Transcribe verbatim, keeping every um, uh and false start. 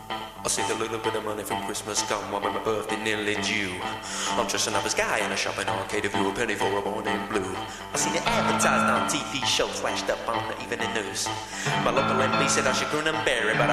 I see a little bit of money from Christmas come while my birthday nearly due. I'm dressing up as Guy in a shopping arcade if you a penny for a boy named Blue. I seen it advertised on T V shows, flashed up on the evening news. My local M P said I should grin and bear it, but